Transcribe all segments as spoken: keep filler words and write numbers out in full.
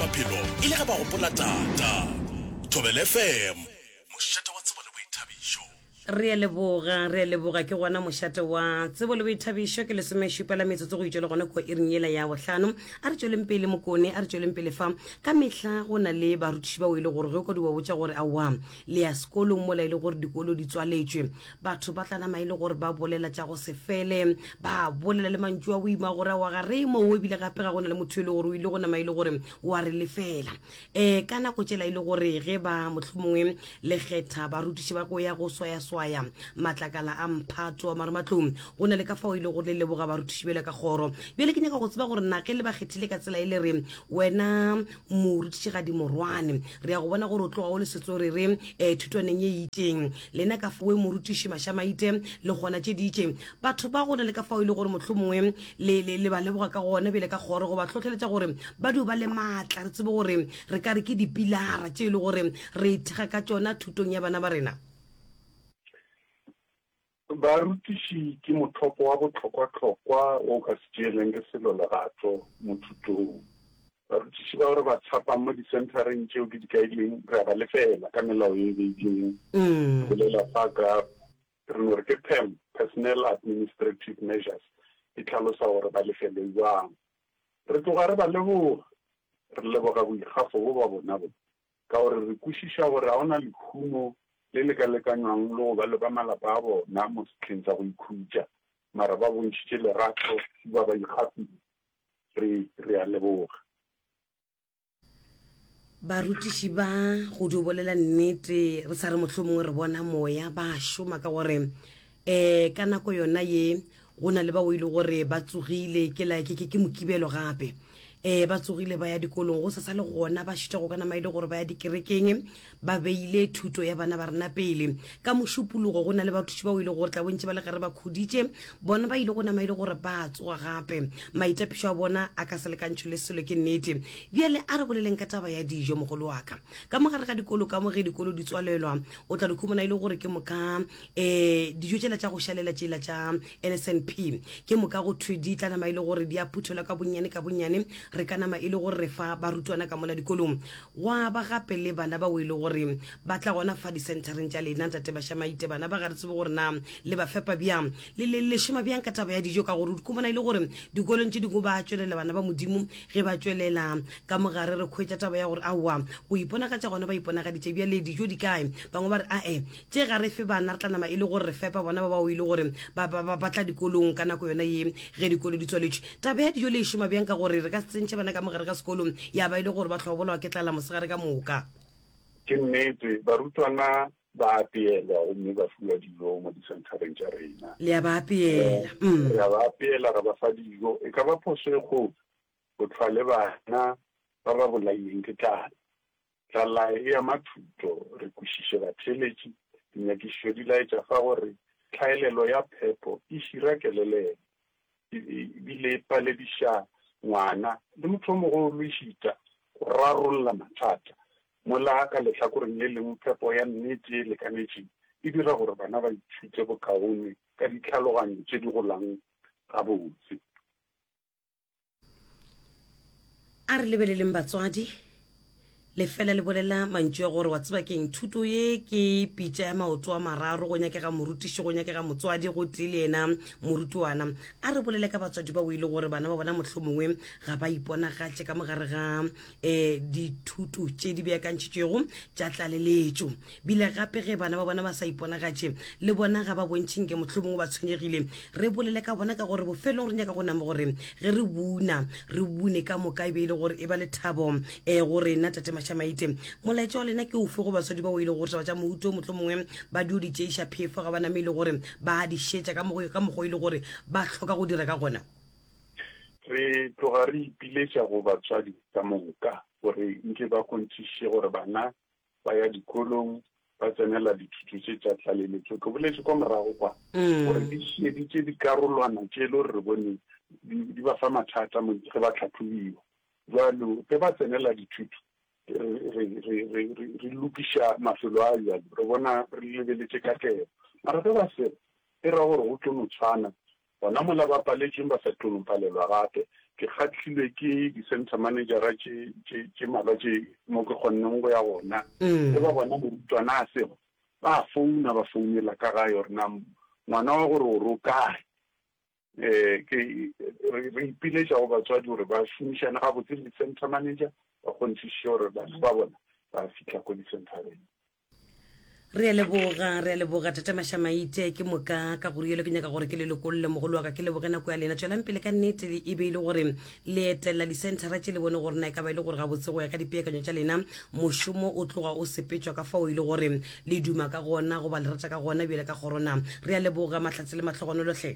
maphelo ile ga ba gopola tata Thobela F M mošate wa tsebo le boithabišo. Re leboga re leboga ke gona mošate wa tsebo le boithabišo ke lesomešupa la metsotso go itšwe le gona ko iring yela ya bohlano a re tšweleng pele mokone a re tšweleng pele fa ka mehla go na le barutiši ba o ile gore ge ko di ba botša gore awa le ya sekolong mola ile gore dikolo di tswaletšwe batho ba tlanama ile gore ba bolela tša go se fele ba bolela le mantšu a boima gore wa ga re mo o ebile gape ga go na le motho ile gore o ile go nama ile gore wa re lefela um ka nako tšela ile gore ge ba mohlomongwe le kgetha barutiši ba go ya go swaya swaya matlakala a mphato a marematlong go na le ka fao ile go le leboga barutiši bele ka kgoro bele ke nyaka go tseba gore nna ke le ba kgethile ka tsela ile re wena morutiši ga di morwane re ya go bona gore o tloga o le setso re re um thutwaneng ye iteng lena ka foe morutiši mašama ite le gona tše di itšeng batho ba go na le ka fao ile gore mohlomongwe le ba leboga ka gona bele ka kgoro go ba tlhotlheletša gore ba dio ba le maatla re tsebe gore re ka re ke dipilara tše e le gore re thega ka tšona thutong ya bana ba rena. Barutiši ke mothopo wa botlhokwa-tlhokwa o ka se tšeeleng ke selo lerato mo thutong. Barutiši ba gore ba tshapang mo disentareng tšeo ke di kaileng re a ba lefela ka melao e beileng bolela fa ka re no re ke P A M, Personnel Administrative Measures, e tlhalosa gore ba lefele jwang. Re tloga re ba leboga re leboga boikgafo bo ba bona bo ka gore re kwešiša gore ga ona lekhumo le le ka lekanywang le go ba le ba malapa a bona mo setlheng sa go ikhutša mara ba bontšhitše lerato ba ba ikgafile re a leboga. Barutiši ba go di bolela nnete re sa re mohlomongwe re bona moya ba šoma ka gore um ka nako yona ye go na le ba o ile gore ba tsogile ke like ke mokibelo gape eh ba tsogile ba ya dikolong go sa sa le gona ba šitša go kana maile gore ba ya dikerekeng ba beile thuto ya bana ba rena pele ka mošupologo go na le bathuši ba o ile gore tla bontše ba le gare ba khuditše bona ba ile go na maile gore ba tsoga gape maitapišo a bona a ka se lekantšho le selo ke nnete bjale a re boleleng ka taba ya dijo mogolo wa ka ka mogare ga dikolo ka mo ge dikolo di tswalelwa o tla dikhumana ile gore ke moka um dijo tšela tša go šalela tšela tša N S N P ke moka go thwe di tla nama ile gore di a phuthelwa ka bonnyane ka bonnyane re ka nama ile gore re fa barutwana ka mola dikolong wa ba gape le bana ba o ile gore ba tla gona fa disentareng tša lena ntate ba šamaite bana ba ga re tsebe gore na le ba fepa bjang le le šoma bjang ka taba ya dijo ka gore ke bona ile gore dikolong tše dingwe ba tšwelela bana ba modimo ge ba tšwelela ka mogare re khwetša taba ya gore aowa go iponagatša gona ba iponagaditše bjale dijo di kae bangwe ba re ae tše ga re fe bana re tla nama ile gore re fepa bona ba ba o ile gore ba tla dikolong ka nako yona ye ge dikolo di tswaletšwe taba ya dijo le e šoma bjang ka gore re ka tsentše bana ka mogare ka sekolong ya ba ile gore ba tlhobolwa ke tlala mosegare ka moka. Ke nnete barutwana ba apeelwa gomme ba fiwa dijo mo disentareng tša rena le ya ba apeela re a ba apeela ra ba fa dijo e ka ba phoso e kgolo go tlhwa le bana ba ba bolaileng ke tlala tlala e ya mathuto re kwešiše batheletši dinyakišišo di laetša fa gore tlhaelelo ya phepo e šira kelelelo ebile e palediša ngwana le motho o mogolo e šita go rarolola mathata mola ka lehlakoreng le lengwe phepo ya nnete e lekanetšeng e dira gore bana ba ithute bokaone ka ditlhaloganyo tše di golang gabotse. A re lebeleleng batswadi lefela le bolela mantšu ya gore wa tseba keng thuto ye ke pitša ya maoto a mararo go nyakega morutiši go nyakega motswadi go tee le ena morutuwana a re bolele ka batswadi ba o ile gore bana ba bona mohlomongwe ga ba iponagatše ka mogare ga um dithuto tše di beakantšhitšego tša tlaleletšo bile gape ge bana ba bona ba sa iponagatše le bona ga ba bontšheng ke mohlomongwe ba tshwenyegile re bolele ka bona ka gore bofelong re nyaka go nama gore ge re buna re bune ka moka e be ile gore e ba le thabo um gore nna tate maite molaetša wa lena ke ofe go batswadi ba o ile gore taba tša mouto motlho mongwe ba di o di tšeiša phefo ga ba name ile gore ba di šetša ka mokgwa ile gore ba hloka go dira ka gona. Re tloga re ipiletša go batswadi ka moka gore nke ba kgontšiše gore bana ba ya dikolong ba tsenela dithuto tše tša tlaleletšo ke boletše kwa morago kwa gore di šeditše dikarolwana tše e le gore re bone di ba fa mathata ge ba tlhatlhobiwa jalo ge ba tsenela dithuto re lokiša mafelo a jalo re bona re lebeletše katlego mara ge ba se e ra gore go tlo no tshwana bona mola ba paletseng ba sa tlo palelwa gape ke kgatlhilwe ke di-center managera tše malwa tše mo ke kgonneng go ya gona e ba bona morutwana a sego ba founa ba founela ka ga yorena ngwana wa gore o rokae um ke re ipiletša go batswadi gore ba šomišana ga botse le di-center manager ba kgontshiše gore bana ba bona ba fitlha ko di-centereng. re a leboga re a leboga Tata Mashamaite ke moka ka gore yelo ke nyaka gore ke le lekolle mogolo wa ka ke leboge nako ya lena tswelang pele ka nnete e be ile gore le etela di-centera tše le bone gore na e ka ba ile gore ga botse go ya ka dipeakanyo tša lena mošomo o tloga o sepetšwa ka fa o ile gore le duma ka gona go ba le rata ka gona bjele ka gorona re a leboga mahlatse le matlhogonolotlhe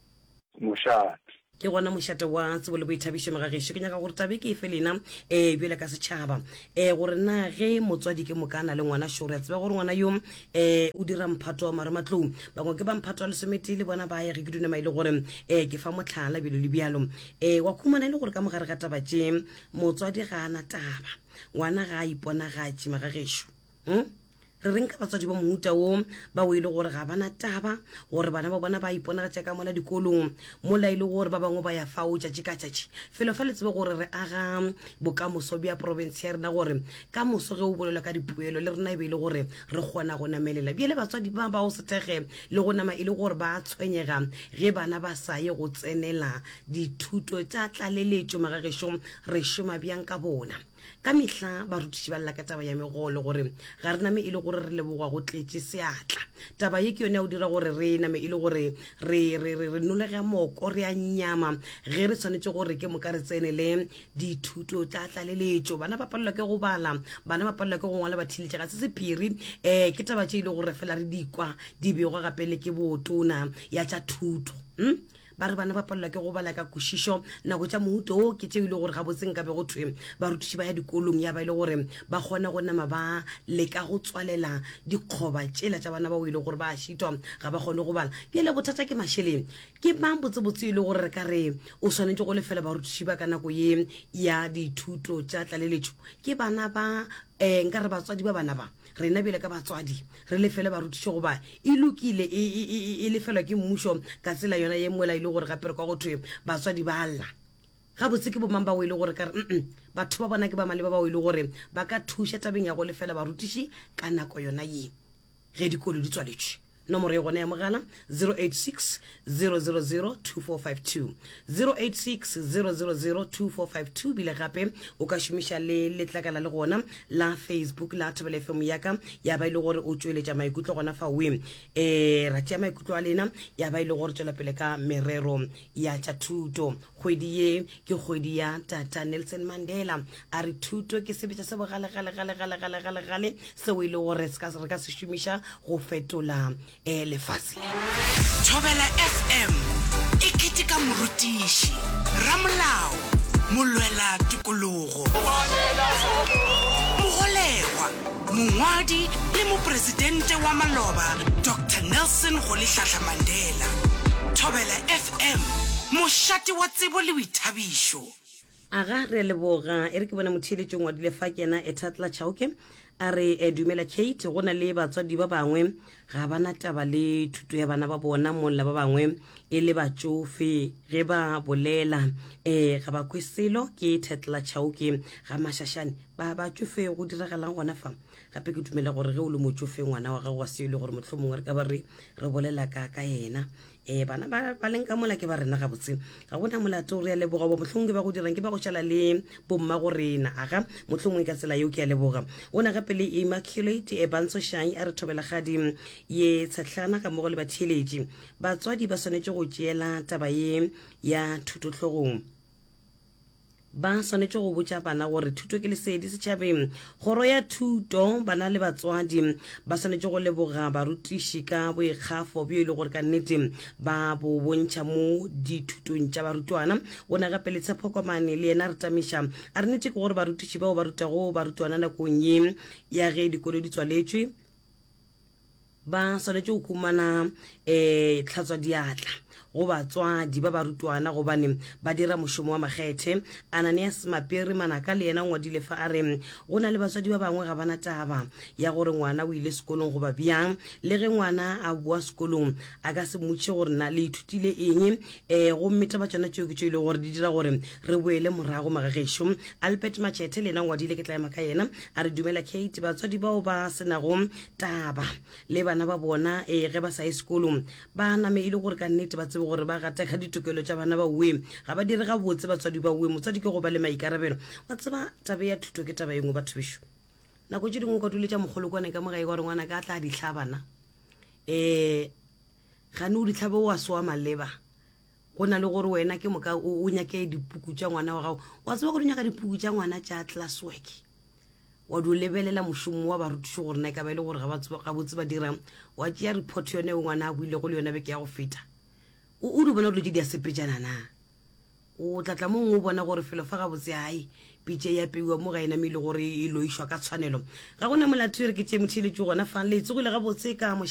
mošate ke gona mošate wa tsebo le boithabišo megagešo ke nyaka gore tabe ke e fe lena um bjele ka setšhaba um gore na ge motswadi ke mokana le ngwana šore a tseba gore ngwana yo um o dira mphato wa marematlou bangwe ke ba mphato wa lesomete le bona ba yage ke dunama e le gore um ke fa motlhala bjelo le bjalo um wa khumana e le gore ka mogare ga taba tše motswadi ga ana taba ngwana ga a iponagatše megagešo um re reng ka batswadi ba mohuta o ba o ile gore ga bana taba gore bana ba bona ba iponagatša ka mola dikolong mola ile gore ba bangwe ba ya fao tšatši ka tšatši felo fa le tsebe gore re aga bokamoso bja province ya rena gore ka moso ge o bolelwa ka dipuelo le rena e be ile gore re kgona go namelela bjele batswadi ba ba o sethege le go nama e le gore ba tshwenyega ge bana ba sa ye go tsenela dithuto tša tlaleletšo magagešo re šoma bjang ka bona ka mehla barutiši ba lla ka taba ya megolo gore ga re name e le gore re leboga go tletše seatla taba ye ke yone ya o dira gore re name e le gore re nolege moko re a nyama ge re tshwanetse gore ke moka re tsenele dithuto tša tlaleletšo bana ba palelwa ke go bala bana ba palelwa ke go ngwala bathiletše ga se sephiri um ke taba tše e le gore fela re dikwa di begwa gape le ke botona ya tša thuto um ba re bana ba palelwa ke go bala ka kwešišo nako tša mohuto o ke tšeo e le gore ga botseng ka be go thwe barutiši ba ya dikolong ya ba e le gore ba kgona go nama ba leka go tswalela dikgoba tšela tša bana ba o ile gore ba a šitwa ga ba kgone go bala bjele bothata ke mašheleng ke mang botsebotse e le gore re ka re o swanetse go lefela barutiši ba ka nako ye ya dithuto tša tlaleletšo ke bana ba um nka re batswadi ba bana ba rena bjele ka batswadi re lefele barutiši goba e lokile e lefelwa ke mmušo ka tsela yona ye moela ile gore gape re kwa go thwe batswadi ba lla ga botse ke bomang ba o ile gore kare mm batho ba bona ke ba maleba ba o ile gore ba ka thuša tabeng ya go lefela barutiši ka nako yona ye ge dikolo di tswaletšwe nomoro ye gona ya mogala zero eight six zero zero zero two four five two zero eight six zero zero zero two four five two bile gape o ka šomiša le letlakala le gona la Facebook la Thobela F M yaka ya ba ile gore o tšweletša maikutlo gona fa we eh ra tšea maikutlo a lena ya ba ile gore tšwela pele ka merero ya tša thuto kgwedi ye ke kgwedi ya Tata Nelson Mandela a re thuto ke sebetša se bogale gale gale gale gale gale gale se o ile gore se ka se šomiša go fetola e lefase Thobela F M e ketika morutiši ramolao molwela tikologo mogolegwa mongwadi le mopresidente wa maloba Doctor Nelson Rolihlahla Mandela Thobela F M mošate wa tsebo le boithabišo aga re leboga e re ke bona motheletšong wa dile fa kena e Thatla Chauke a re e dumela Kate go na le batswadi ba bangwe ga bana taba le thuto ya bana ba bona molla ba bangwe e le batsofe ge ba bolela eh ga ba kweselo ke Thatla Chauke ga mashashane ba batsofe go diragalang gona fa gape ke dumela gore ge o le motsofe ngwana wa gago wa se ile gore mohlomongwe re ka ba re re bolela ka ka yena eh bana ba ba leng ka mola ke ba rena ga botse ga bona molato re ya leboga bo mohlomongwe ba go dirang ke ba go tšala le bomma go rena aga mohlomongwe ka tsela yo ke ya leboga ona gape le Immaculate e Banso Shai a re thobela gadi ye tshatlana ka mo go le batheletši batswadi ba swanetse go tšeela taba ye ya thuto tlhogong ba swanetse go botša bana gore thuto ke lesedi setšhabeng kgoro ya thuto bana le batswadi ba swanetse go leboga barutiši ka boikgafo bjo e le gore ka nnete ba bo bontšha mo dithutong tša barutwana ona gape le Tshepokomane le yena re tamiša a re nnete ke gore barutiši bao ba rutago barutwana nakong ye ya ge dikolo di tswaletšwe ba swanetse go khumana um tlhatswa diatla go batswadi ba barutwana gobane ba dira mošomo wa makgethe. Ananias Mapere Manaka le yena ngwadile fa a re go na le batswadi ba bangwe ga bana taba ya gore ngwana o ile sekolong goba bjang, le ge ngwana a boa sekolong a ka se motše gore na le ithutile eng. um go mmeta ba tsona tšeo ke tšeo e le gore di dira gore re boele morago magagešo. Albert Machete le yena ngwadile ke tlaema ka yena a re dumela Kate, batswadi bao ba senago taba le bana ba bona e ge ba sa ye sekolong ba nameile gore ka nnete ba tsebe gore ba gata ka ditokelo tša bana ba uwe ga ba dire ga botse batswadi ba uwe. Motswadi ke go ba le maikarabelo wa tseba tabe ya thuto ke taba engwe batho bešo. Nako tše dingwe ka dule tša mogolokwane ka mogae gore ngwana ka tla di tlhabana um gane o ditlhabe o a soa maleba go na le gore wena ke moka o nyake dipuku tša ngwana wa gago. Wa tseba go di nyaka dipuku tša ngwana tša class work wa do lebelela mošomo wa barutiši gore na ka ba ile gore ga botse ba dirang wa tšea report yone o ngwana a buile go le yona beke ya go feta o di bona dilo tše di a sepetšana na o tlatla mongwe o bona gore felo fa ga botse hai pitše ya peiwa mo ga ena meile gore e loišwa ka tshwanelo ga gona molato re ke tše motheletše gona fa le tsogile ga botse ka